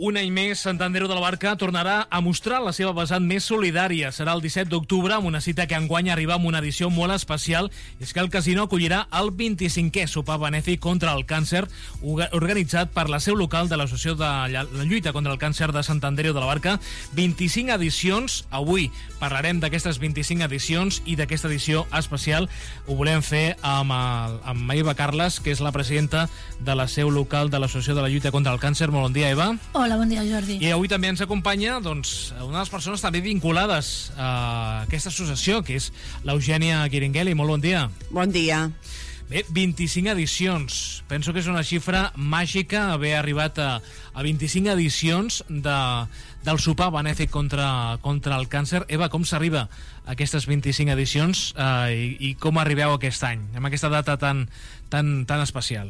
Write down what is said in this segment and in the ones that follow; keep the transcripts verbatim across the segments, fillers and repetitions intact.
Un any més, Sant Andreu de la Barca tornarà a mostrar la seva vessant més solidària. Serà el disset d'octubre, amb una cita que enguany arriba amb una edició molt especial. És que el casino acollirà el vint-i-cinquè sopar benèfic contra el càncer, organitzat per la seu local de l'Associació de la Lluita contra el Càncer de Sant Andreu de la Barca. vint-i-cinc edicions. Avui parlarem d'aquestes vint-i-cinc edicions i d'aquesta edició especial. Ho volem fer amb, el, amb Eva Carles, que és la presidenta de la seu local de l'Associació de la Lluita contra el Càncer. Molt bon dia, Eva. Hola, bon dia, Jordi. I avui també ens acompanya doncs, una de les persones també vinculades a aquesta associació, que és l'Eugènia Guiringueli. Molt bon dia. Bon dia. Bé, vint-i-cinc edicions. Penso que és una xifra màgica haver arribat a, a vint-i-cinc edicions de, del sopar benèfic contra, contra el càncer. Eva, com s'arriba a aquestes vint-i-cinc edicions eh, i, i com arribeu aquest any, amb aquesta data tan, tan, tan especial?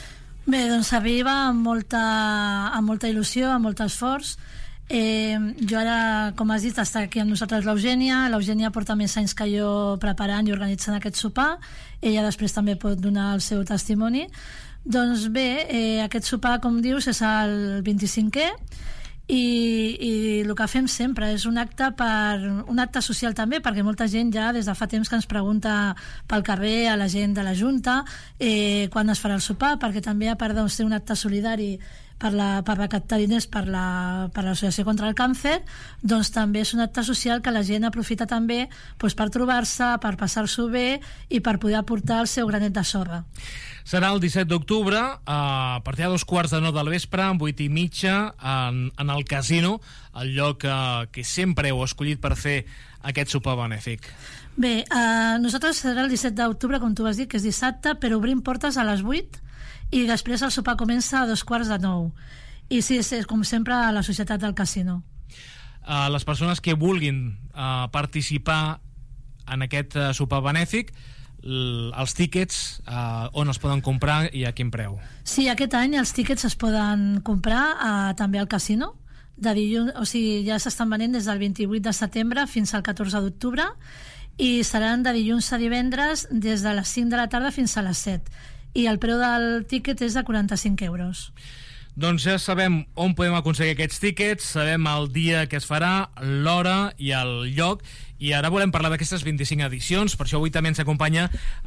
Bé, doncs arriba amb molta, amb molta il·lusió, amb molt esforç. Eh, jo ara, com has dit, està aquí amb nosaltres l'Eugènia. L'Eugènia porta més anys que jo preparant i organitzant aquest sopar. Ella després també pot donar el seu testimoni. Doncs bé, eh, aquest sopar, com dius, és el vint-i-cinquè i, i el que fem sempre és un acte per un acte social també, perquè molta gent ja des de fa temps que ens pregunta pel carrer a la gent de la Junta eh, quan es farà el sopar, perquè també a part de ser un acte solidari per, la, per recaptar diners per la, per l'Associació contra el Càncer, doncs també és un acte social que la gent aprofita també doncs, per trobar-se, per passar-s'ho bé i per poder aportar el seu granet de sorra. Serà el disset d'octubre, a partir de dos quarts de nou del vespre, amb vuit i mitja, en, en el casino, el lloc eh, que sempre heu escollit per fer aquest sopar benèfic. Bé, eh, nosaltres serà el disset d'octubre, com tu has dit, que és dissabte, però obrim portes a les vuit i després el sopar comença a dos quarts de nou. I sí, és com sempre a la Societat del Casino. Uh, les persones que vulguin uh, participar en aquest uh, sopar benèfic, l- els tíquets uh, on els poden comprar i a quin preu? Sí, aquest any els tíquets es poden comprar uh, també al casino. De dilluns, o sigui, ja s'estan venent des del vint-i-vuit de setembre fins al catorze d'octubre i seran de dilluns a divendres des de les cinc de la tarda fins a les set. I el preu del tíquet és de quaranta-cinc euros. Doncs ja sabem on podem aconseguir aquests tíquets, sabem el dia que es farà, l'hora i el lloc, i ara volem parlar d'aquestes vint-i-cinc edicions. Per això avui també ens acompanya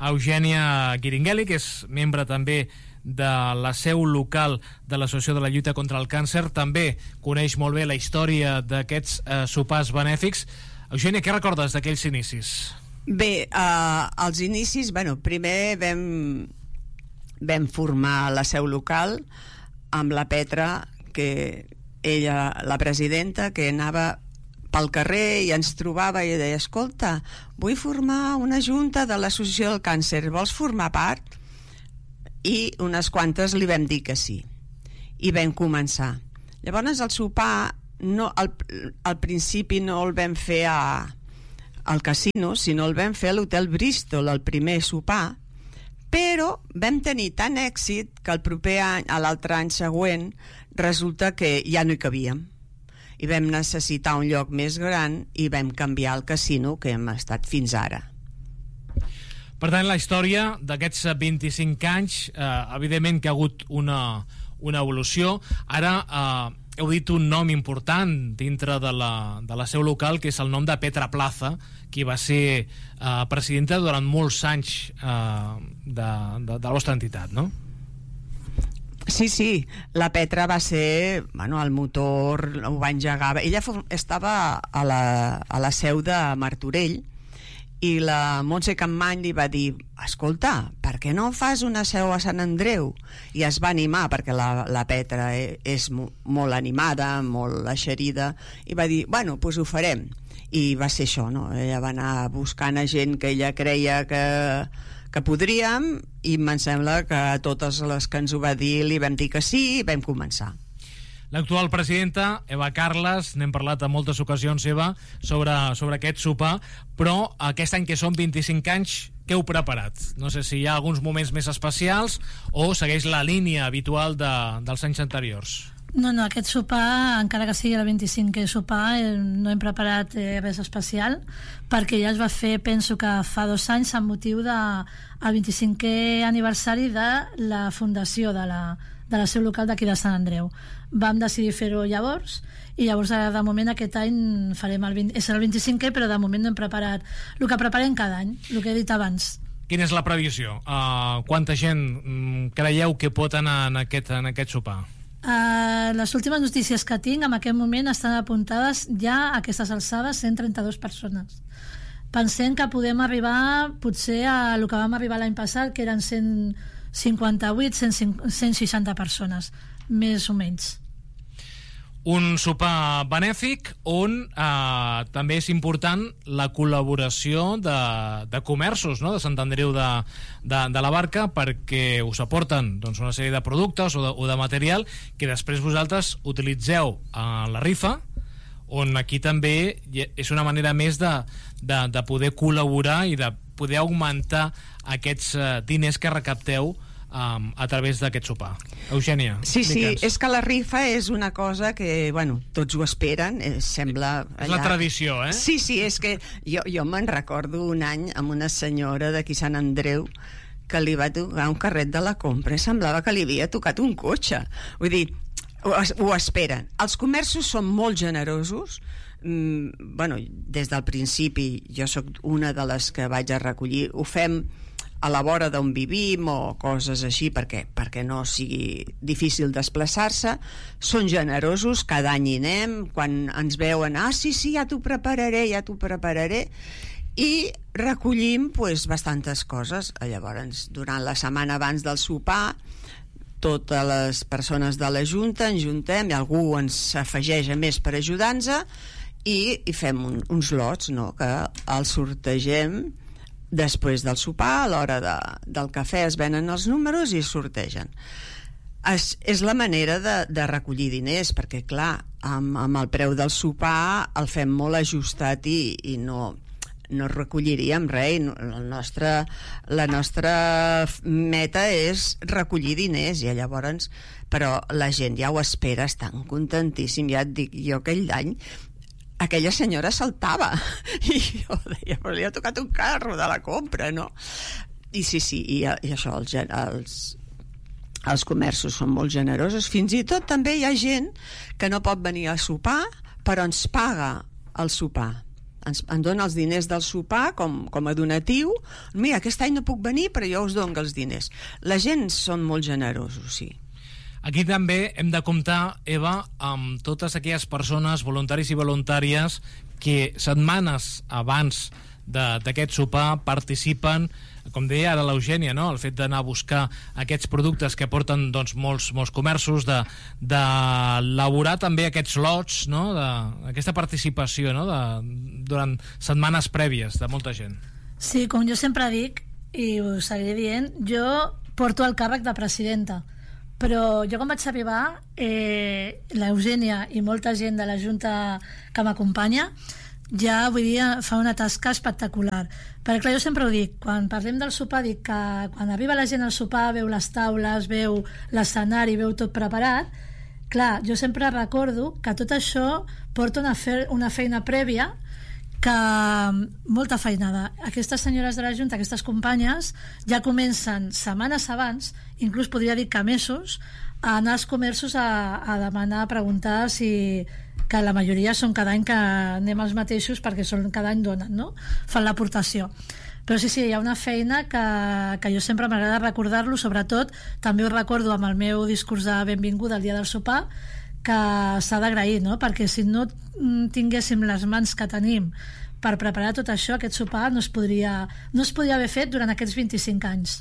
Eugènia Guiringueli, que és membre també de la seu local de l'Associació de la Lluita contra el Càncer. També coneix molt bé la història d'aquests eh, sopars benèfics. Eugènia, què recordes d'aquells inicis? Bé, eh, els inicis, bueno, primer vam, vam formar la seu local amb la Petra, que ella, la presidenta, que anava pel carrer i ens trobava i deia, escolta, vull formar una junta de l'Associació del Càncer, vols formar part? I unes quantes li vam dir que sí. I vam començar. Llavors el sopar, no, al, al principi no el vam fer a, al casino, sinó el vam fer a l'Hotel Bristol, el primer sopar, però vam tenir tant èxit que el proper any, a l'altre any següent, resulta que ja no hi cabíem. I vam necessitar un lloc més gran i vam canviar el casino que hem estat fins ara. Per tant, la història d'aquests vint-i-cinc anys, eh, evidentment que ha hagut una, una evolució. Ara eh, heu dit un nom important dintre de la, de la seu local, que és el nom de Petra Plaza, qui va ser eh, presidenta durant molts anys eh, de, de, de la vostra entitat, no? Sí, sí, la Petra va ser, bueno, el motor, ho va engegar. Ella estava a la, a la seu de Martorell i la Montse Campmany li va dir, escolta, per què no fas una seu a Sant Andreu? I es va animar, perquè la, la Petra és molt animada, molt eixerida, i va dir, bueno, doncs ho farem. I va ser això, no? Ella va anar buscant a gent que ella creia que, que podríem, i em sembla que a totes les que ens ho va dir li vam dir que sí i vam començar. L'actual presidenta, Eva Carles, n'hem parlat en moltes ocasions, Eva, sobre, sobre aquest sopar, però aquest any que són vint-i-cinc anys, què heu preparat? No sé si hi ha alguns moments més especials o segueix la línia habitual de, dels anys anteriors. No, no, aquest sopar, encara que sigui el vint-i-cinquè sopar, eh, no hem preparat eh, res especial, perquè ja es va fer, penso que fa dos anys, amb motiu del de, vint-i-cinquè aniversari de la fundació de la, de la seu local d'aquí de Sant Andreu. Vam decidir fer-ho llavors, i llavors de moment aquest any farem el vint, és el vint-i-cinquè, però de moment no hem preparat el que preparem cada any, el que he dit abans. Quina és la previsió? Uh, quanta gent um, creieu que pot anar en aquest, en aquest sopar? Uh, les últimes notícies que tinc en aquest moment estan apuntades ja a aquestes alçades cent trenta-dues persones. Pensem que podem arribar potser a el que vam arribar l'any passat, que eren cent cinquanta-vuit, cent seixanta persones, més o menys. Un sopar benèfic on eh, també és important la col·laboració de, de comerços, no?, de Sant Andreu de, de, de la Barca, perquè us aporten doncs, una sèrie de productes o de, o de material que després vosaltres utilitzeu a la rifa, on aquí també és una manera més de, de, de poder col·laborar i de poder augmentar aquests eh, diners que recapteu Um, a través d'aquest sopar. Eugènia, sí, sí, digue'ns. És que la rifa és una cosa que, bueno, tots ho esperen, eh, sembla... Allà... És la tradició, eh? Sí, sí, és que jo, jo me'n recordo un any amb una senyora d'aquí Sant Andreu que li va tocar un carret de la compra i semblava que li havia tocat un cotxe. Vull dir, ho, ho esperen. Els comerços són molt generosos. Mm, bueno, des del principi jo sóc una de les que vaig a recollir. Ho fem a la vora d'on vivim o coses així perquè, perquè no sigui difícil desplaçar-se. Són generosos, cada any hi anem, quan ens veuen, ah, sí, sí, ja t'ho prepararé, ja t'ho prepararé, i recollim pues, bastantes coses. Llavors, durant la setmana abans del sopar, totes les persones de la Junta ens juntem i algú ens afegeix a més per ajudar-nos i, i fem un, uns lots, no?, que els sortegem després del sopar. A l'hora de, del cafè es venen els números i es sortegen. És, és la manera de, de recollir diners, perquè clar, amb, amb el preu del sopar el fem molt ajustat i, i no, no recolliríem res. El nostre, la nostra meta és recollir diners i llavors, però la gent ja ho espera, estan contentíssim. Ja et dic, jo aquell any aquella senyora saltava i jo deia, però li ha tocat un carro de la compra, no? I sí, sí, i, i això, els, els, els comerços són molt generosos. Fins i tot també hi ha gent que no pot venir a sopar, però ens paga el sopar. Ens, ens dona els diners del sopar com, com a donatiu. Mira, aquest any no puc venir, però jo us dono els diners. La gent són molt generosos, sí. Aquí també hem de comptar, Eva, amb totes aquelles persones, voluntaris i voluntàries, que setmanes abans d'aquest sopar participen, com deia ara l'Eugènia, no?, el fet d'anar a buscar aquests productes que porten doncs, molts, molts comerços, d'elaborar de, també aquests lots, no?, aquesta participació, no?, de, durant setmanes prèvies de molta gent. Sí, com jo sempre dic, i ho seguiré dient, jo porto el càrrec de presidenta, però jo quan vaig arribar, eh, l'Eugènia i molta gent de la Junta que m'acompanya ja, vull dir, fa una tasca espectacular, perquè clar, jo sempre ho dic, quan parlem del sopar, dic que quan arriba la gent al sopar, veu les taules, veu l'escenari, veu tot preparat, clar, jo sempre recordo que tot això porta una, fe una feina prèvia, que molta feinada. Aquestes senyores de la Junta, aquestes companyes, ja comencen setmanes abans, inclús podria dir que mesos, a anar als comerços a, a demanar, a preguntar si, que la majoria són cada any que anem els mateixos perquè són, cada any donen, no? Fan l'aportació. Però sí, sí, hi ha una feina que, que jo sempre m'agrada recordar-lo, sobretot també ho recordo amb el meu discurs de benvinguda al dia del sopar, que s'ha d'agrair, no? Perquè si no tinguéssim les mans que tenim per preparar tot això, aquest sopar no es podria, no es podria haver fet durant aquests vint-i-cinc anys.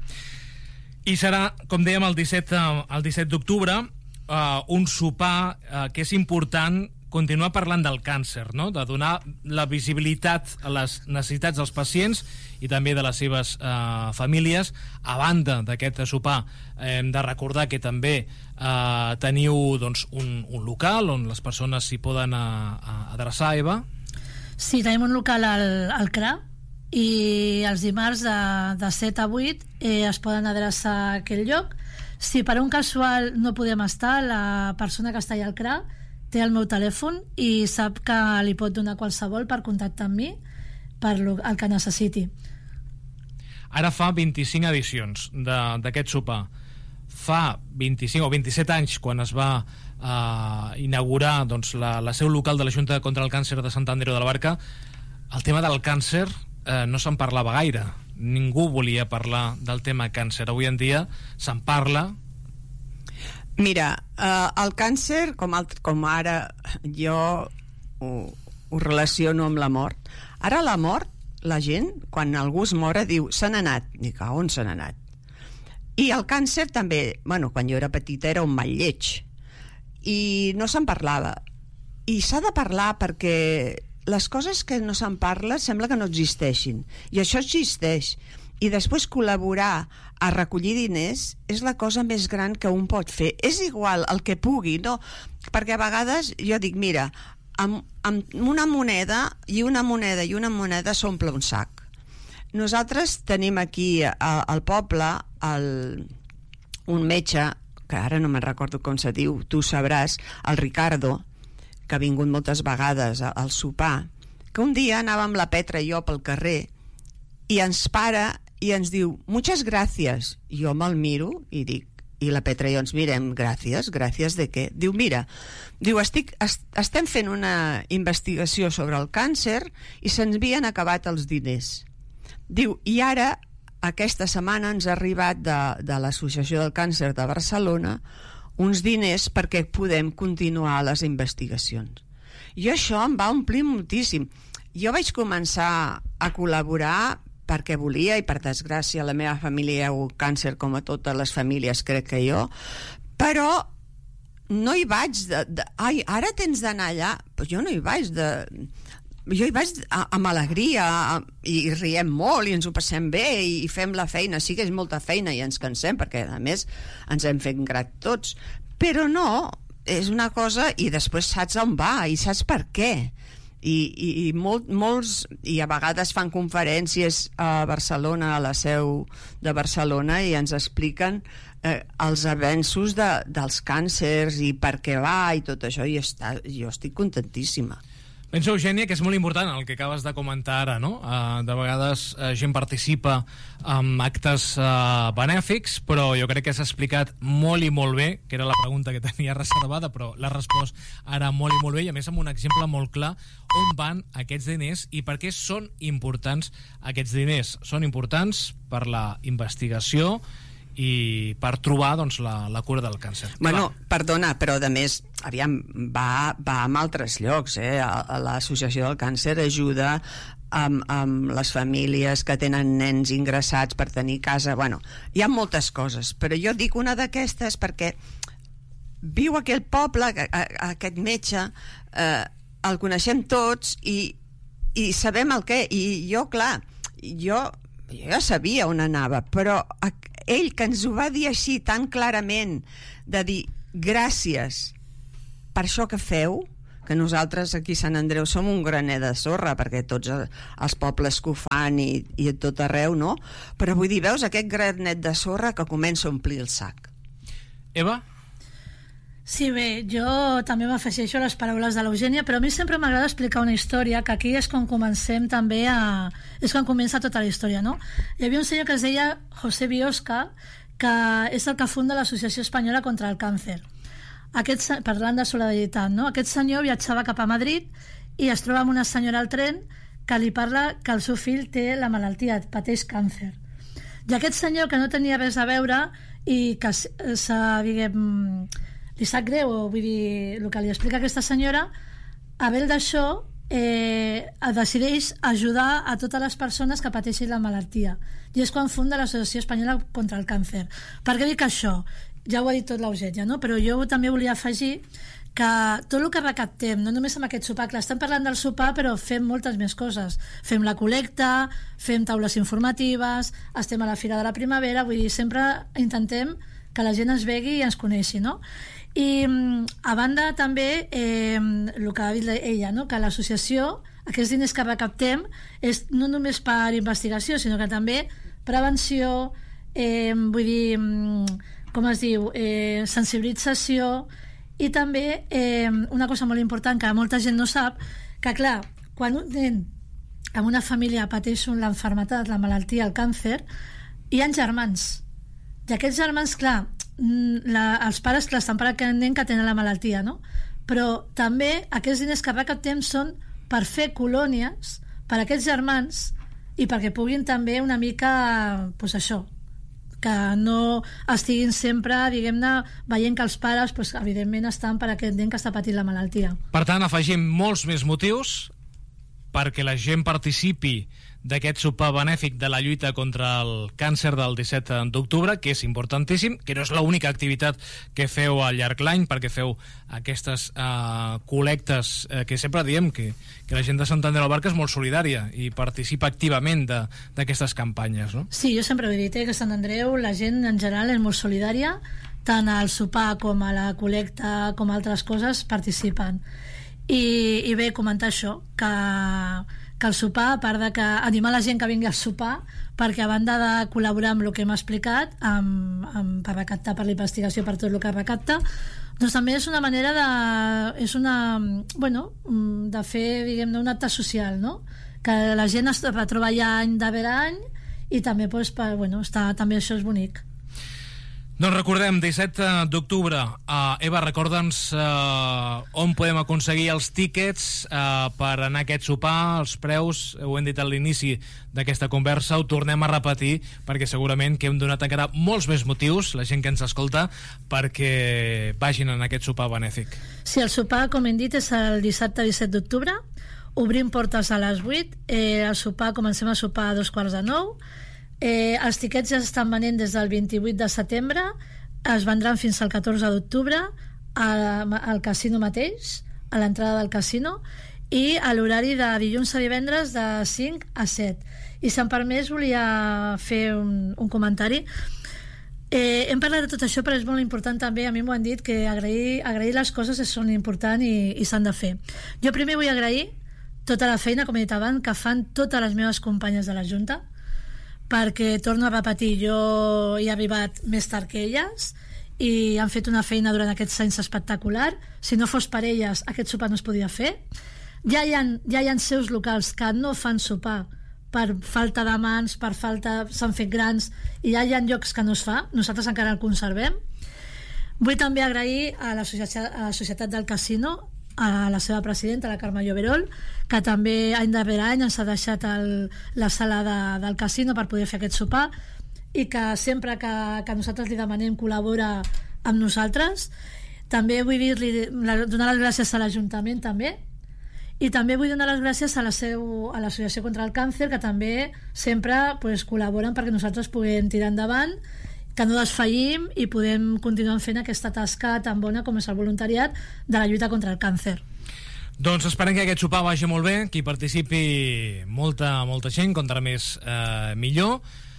I serà, com dèiem, el disset, el disset d'octubre, uh, un sopar uh, que és important continuar parlant del càncer, no?, de donar la visibilitat a les necessitats dels pacients i també de les seves eh, famílies. A banda d'aquest sopar, eh, hem de recordar que també eh, teniu doncs, un, un local on les persones s'hi poden a, a adreçar, Eva. Sí, tenim un local al, al C R A i els dimarts de, de set a vuit eh, es poden adreçar a aquell lloc. Si per un casual no podem estar, la persona que està allà al C R A té el meu telèfon i sap que li pot donar qualsevol per contactar amb mi per lo, el que necessiti. Ara fa vint-i-cinc edicions d'aquest sopar. fa vint-i-cinc o vint-i-set anys, quan es va uh, inaugurar doncs, la, la seu local de la Junta contra el Càncer de Sant Andreu de la Barca, el tema del càncer uh, no se'n parlava gaire. Ningú volia parlar del tema càncer. Avui en dia se'n parla. Mira, uh, el càncer, com, alt, com ara jo ho, ho relaciono amb la mort. Ara la mort, la gent, quan algú es mora, diu, se n'ha anat. Dic, a on se n'ha anat? I el càncer també, bueno, quan jo era petita era un mal lleig. I no se'n parlava. I s'ha de parlar perquè les coses que no se'n parla sembla que no existeixin. I això existeix. I després col·laborar a recollir diners és la cosa més gran que un pot fer. És igual el que pugui, no? Perquè a vegades jo dic, mira, amb, amb una moneda i una moneda i una moneda s'omple un sac. Nosaltres tenim aquí al, al poble el, un metge, que ara no me'n recordo com se diu, tu sabràs, el Ricardo, que ha vingut moltes vegades al sopar, que un dia anàvem la Petra i jo pel carrer i ens para i ens diu, muchas gracias. Jo me'l miro i dic, i la Petra i jo ens mirem, gràcies, gràcies de què? Diu, mira, diu, estic, est, estem fent una investigació sobre el càncer i se'ns havien acabat els diners. Diu, i ara, aquesta setmana ens ha arribat de, de l'Associació del Càncer de Barcelona uns diners perquè podem continuar les investigacions. I això em va omplir moltíssim. Jo vaig començar a col·laborar perquè volia, i per desgràcia la meva família hi ha hagut càncer com a totes les famílies, crec que jo, però no hi vaig de, de ai, ara tens d'anar allà, però jo no hi vaig de... jo hi vaig a, amb alegria a, i riem molt i ens ho passem bé i, i fem la feina, sí que és molta feina i ens cansem perquè a més ens hem fet grat tots, però no, és una cosa i després saps on va i saps per què. I, i, i molt, molts, i a vegades fan conferències a Barcelona, a la seu de Barcelona, i ens expliquen eh, els avenços de, dels càncers i per què va i tot això, i està, jo estic contentíssima. Penso, Eugènia, que és molt important el que acabes de comentar ara, no? Uh, de vegades uh, gent participa en actes uh, benèfics, però jo crec que s'ha explicat molt i molt bé, que era la pregunta que tenia reservada, però l'ha respost ara molt i molt bé, i a més amb un exemple molt clar on van aquests diners i per què són importants aquests diners. Són importants per la investigació i per trobar doncs, la, la cura del càncer. Bueno, Clar. perdona, però de més, aviam, va, va a altres llocs, eh? L'Associació del Càncer ajuda amb, amb les famílies que tenen nens ingressats per tenir casa. Bueno, hi ha moltes coses, però jo dic una d'aquestes perquè viu aquell poble, aquest metge, eh, el coneixem tots i, i sabem el què, i jo, clar, jo, jo ja sabia on anava, però ell que ens ho va dir així tan clarament, de dir gràcies per això que feu, que nosaltres aquí a Sant Andreu som un graner de sorra, perquè tots els pobles que ho fan i, i tot arreu, no? Però vull dir, veus aquest granet de sorra que comença a omplir el sac. Eva? Sí, bé, jo també m'afegeixo a les paraules de l'Eugènia, però a mi sempre m'agrada explicar una història, que aquí és quan comencem també a... és quan comença tota la història, no? Hi havia un senyor que es deia José Biosca, que és el que funda l'Associació Espanyola contra el Càncer. Aquest, parlant de solidaritat, no? Aquest senyor viatjava cap a Madrid i es troba amb una senyora al tren que li parla que el seu fill té la malaltia, pateix càncer. I aquest senyor, que no tenia res a veure i que s'ha, diguem... li sap greu, vull dir, el que li explica aquesta senyora, a veure d'això eh, decideix ajudar a totes les persones que pateixin la malaltia, i és quan funda l'Associació Espanyola contra el Càncer. Per què dic això? Ja ho ha dit tot l'Eugènia, no? Però jo també volia afegir que tot el que recaptem, no només amb aquest sopar, clar, estem parlant del sopar, però fem moltes més coses. Fem la col·lecta, fem taules informatives, estem a la Fira de la Primavera, vull dir, sempre intentem que la gent ens vegi i ens coneixi, no? I a banda també eh, el que ha dit ella, no? Que l'associació, aquests diners que recaptem és no només per investigació, sinó que també prevenció, eh, vull dir, com es diu, eh, sensibilització, i també eh, una cosa molt important que molta gent no sap, que clar, quan un nen en una família pateix l'enfermetat, la malaltia, el càncer, hi ha germans, i aquests germans, clar, la, els pares que l'estan prenent que tenen la malaltia, no? Però també aquests diners que recaptem són per fer colònies per a aquests germans i perquè puguin també una mica, doncs això, que no estiguin sempre, diguem-ne, veient que els pares, doncs, evidentment, estan per aquest nen que està patint la malaltia. Per tant, afegim molts més motius perquè la gent participi d'aquest sopar benèfic de la lluita contra el càncer del disset d'octubre, que és importantíssim, que no és l'única activitat que feu al llarg l'any, perquè feu aquestes uh, col·lectes uh, que sempre diem que, que la gent de Sant Andreu de la Barca és molt solidària i participa activament d'aquestes campanyes, no? Sí, jo sempre ho he dit, eh, que a Sant Andreu la gent en general és molt solidària, tant al sopar com a la col·lecta com a altres coses participen. I, i bé, comentar això, que que el sopar, a part de que animar la gent que vingui al sopar, perquè a banda de col·laborar amb el que hem explicat, amb, amb, per recaptar per la investigació, per tot el que recapta, doncs també és una manera de, és una, bueno, de fer, diguem-ne, un acte social, no? Que la gent es va trobar ja any darrere any i també, doncs, per, bueno, està, també això és bonic. Doncs recordem, disset d'octubre, uh, Eva, recorda'ns uh, on podem aconseguir els tíquets uh, per anar a aquest sopar, els preus, ho hem dit a l'inici d'aquesta conversa, ho tornem a repetir, perquè segurament que hem donat encara molts més motius, la gent que ens escolta, perquè vagin en aquest sopar benèfic. Sí, el sopar, com hem dit, és el dissabte disset d'octubre, obrim portes a les vuit, eh, el sopar, comencem a sopar a dos quarts de nou. Eh, els tiquets ja estan venent des del vint-i-vuit de setembre, es vendran fins al catorze d'octubre al, al casino mateix, a l'entrada del casino, i a l'horari de dilluns a divendres de cinc a set. I si em permès volia fer un, un comentari. Eh, hem parlat de tot això, però és molt important també, a mi m'ho han dit, que agrair, agrair les coses són importants i, i s'han de fer. Jo primer vull agrair tota la feina, com he dit abans, que fan totes les meves companyes de la Junta, perquè, torno a repetir, jo he arribat més tard que elles i han fet una feina durant aquests anys espectacular. Si no fos per elles, aquest sopar no es podia fer. Ja hi ha, ja hi ha seus locals que no fan sopar per falta de mans, per falta, s'han fet grans, i ja hi ha llocs que no es fa. Nosaltres encara el conservem. Vull també agrair a la Societat, a la Societat del Casino, a la seva presidenta, la Carme Lloverol, que també any darrere any ens ha deixat el, la sala de, del casino per poder fer aquest sopar, i que sempre que, que nosaltres li demanem col·labora amb nosaltres. També vull dir-li, donar les gràcies a l'Ajuntament també, i també vull donar les gràcies a la seu, a l'Associació contra el Càncer, que també sempre pues, col·laboren perquè nosaltres puguem tirar endavant, que no desfallim i podem continuar fent aquesta tasca tan bona com és el voluntariat de la lluita contra el càncer. Doncs esperem que aquest sopar vagi molt bé, que hi participi molta, molta gent, contra més eh, millor.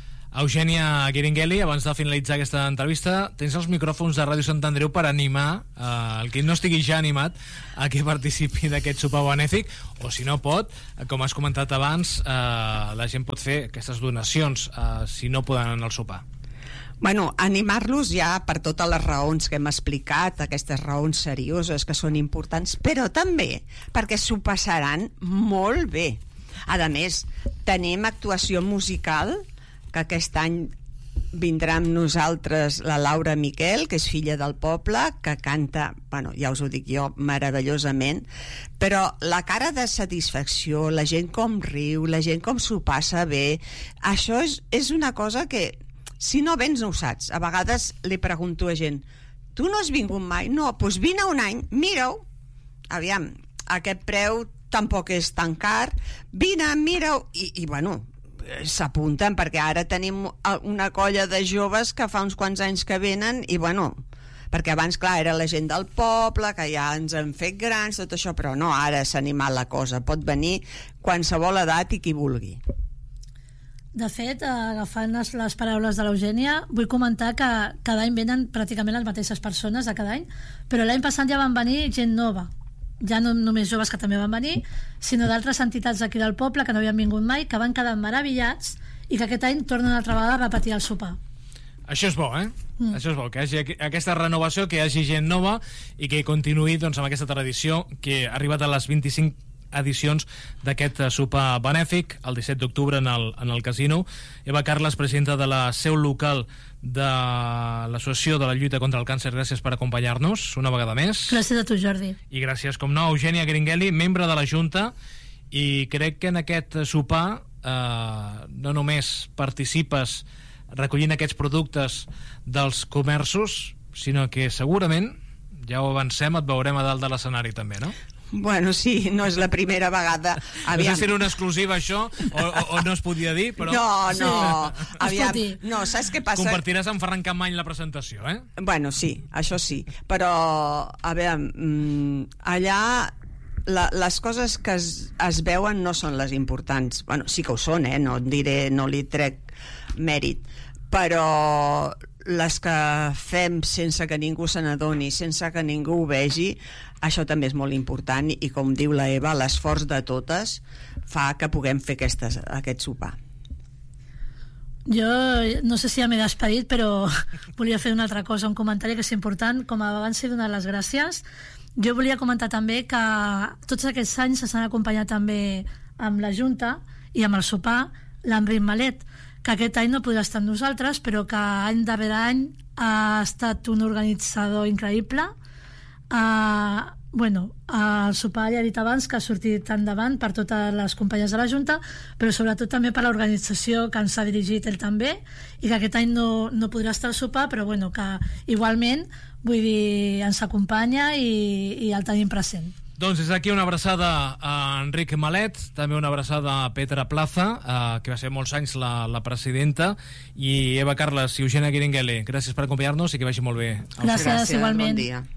Eugènia Guiringueli, abans de finalitzar aquesta entrevista, tens els micròfons de Ràdio Sant Andreu per animar eh, el que no estigui ja animat a que participi d'aquest sopar benèfic, o si no pot, com has comentat abans, eh, la gent pot fer aquestes donacions eh, si no poden anar al sopar. Bueno, animar-los ja per totes les raons que hem explicat, aquestes raons serioses que són importants, però també perquè s'ho passaran molt bé. A més, tenim actuació musical, que aquest any vindrà amb nosaltres la Laura Miquel, que és filla del poble, que canta, bueno, ja us ho dic jo, meravellosament, però la cara de satisfacció, la gent com riu, la gent com s'ho passa bé, això és, és una cosa que si no vens no ho saps. A vegades li pregunto a gent, tu no has vingut mai? No, doncs vine un any, mira-ho, aviam, aquest preu tampoc és tan car, vine, mira-ho, i, i bueno, s'apunten, perquè ara tenim una colla de joves que fa uns quants anys que venen, i bueno, perquè abans, clar, era la gent del poble, que ja ens han fet grans, tot això, però no, ara s'ha animat la cosa, pot venir qualsevol edat i qui vulgui. De fet, agafant les, les paraules de l'Eugènia, vull comentar que cada any venen pràcticament les mateixes persones de cada any, però l'any passat ja van venir gent nova, ja no només joves que també van venir, sinó d'altres entitats d'aquí del poble que no havien vingut mai, que van quedar meravellats i que aquest any tornen una altra vegada a repetir el sopar. Això és bo, eh? Mm. Això és bo, que hi hagi aquesta renovació, que hi hagi gent nova i que continuï doncs, amb aquesta tradició que ha arribat a les vint-i-cinc edicions d'aquest sopar benèfic, el disset d'octubre en el, en el casino. Eva Carles, presidenta de la seu local de l'Associació de la Lluita contra el Càncer, gràcies per acompanyar-nos una vegada més. Gràcies a tu, Jordi. I gràcies, com no, a Eugènia Gringelli, membre de la Junta, i crec que en aquest sopar eh, no només participes recollint aquests productes dels comerços, sinó que segurament, ja ho avancem, et veurem a dalt de l'escenari també, no? Bueno, sí, no és la primera vegada. Aviam. No sé si era una exclusiva això o, o, o no es podia dir, però... No, no, sí. aviam, no, saps què passa? Compartiràs amb Ferran Campmany la presentació, eh? Bueno, sí, això sí, però a veure, allà la, les coses que es, es veuen no són les importants. Bueno, sí que ho són, eh? No diré, no li trec mèrit, però les que fem sense que ningú se n'adoni, sense que ningú ho vegi, això també és molt important, i com diu la Eva, l'esforç de totes fa que puguem fer aquestes, aquest sopar. Jo no sé si ja m'he despedit, però volia fer una altra cosa, un comentari que és important. Com abans he donat les gràcies, jo volia comentar també que tots aquests anys s'han acompanyat també amb la Junta i amb el sopar l'Enric Malet, que aquest any no podrà estar amb nosaltres, però que any darrere any ha estat un organitzador increïble. Uh, bueno, uh, el sopar ja he dit abans que ha sortit endavant per totes les companyes de la Junta, però sobretot també per l'organització que ens ha dirigit ell també, i que aquest any no, no podrà estar al sopar, però bueno, que igualment, vull dir, ens acompanya i, i el tenim present. Doncs des d'aquí una abraçada a Enric Malet, també una abraçada a Petra Plaza, eh, que va ser molts anys la, la presidenta, i Eva Carles i Eugènia Gringelli, gràcies per acompanyar-nos i que vagi molt bé. Gràcies, gràcies, igualment. Bon dia.